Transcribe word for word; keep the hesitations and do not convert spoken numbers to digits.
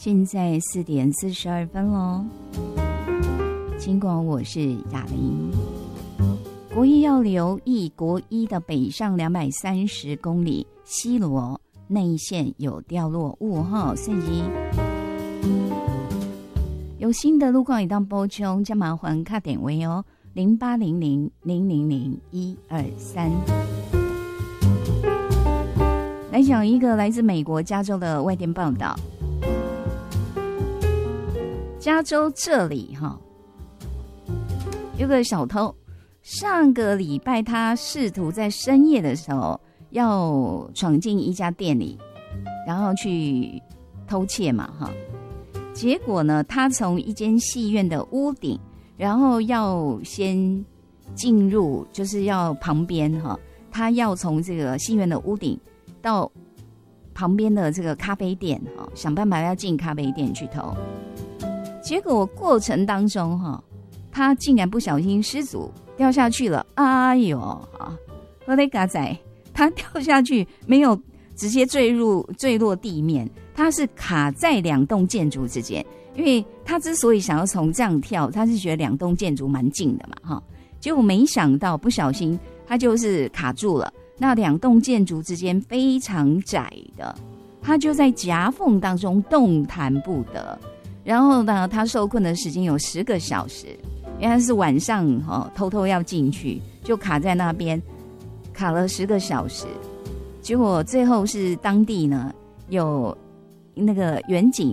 现在四点四十二分喽。尽管我是雅玲，国一要留意国一的北上两百三十公里西螺内线有掉落物哈，所以有新的路况一当补充，将麻烦卡点位哦，零八零零零零零一二三。来讲一个来自美国加州的外电报道，加州这里哈有个小偷，上个礼拜他试图在深夜的时候要闯进一家店里，然后去偷窃嘛哈。结果呢，他从一间戏院的屋顶，然后要先进入，就是要旁边哈，他要从这个戏院的屋顶到旁边的这个咖啡店哈，想办法要进咖啡店去偷。结果过程当中哈，他竟然不小心失足掉下去了，哎呦啊！何雷嘎仔，他掉下去没有直接坠入坠落地面，他是卡在两栋建筑之间。因为他之所以想要从这样跳，他是觉得两栋建筑蛮近的嘛哈，结果没想到不小心他就是卡住了。那两栋建筑之间非常窄的，他就在夹缝当中动弹不得。然后呢，他受困的时间有十个小时，因为他是晚上哦，偷偷要进去，就卡在那边，卡了十个小时。结果最后是当地呢有那个远景